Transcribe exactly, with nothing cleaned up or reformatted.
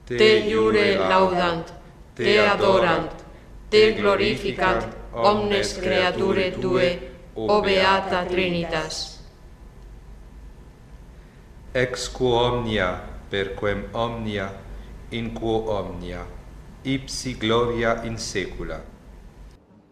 te iure laudant, te adorant, te glorificant omnes creature tue, o beata Trinitas. Ex quo omnia, per quem omnia, in quo omnia, ipsi gloria in saecula.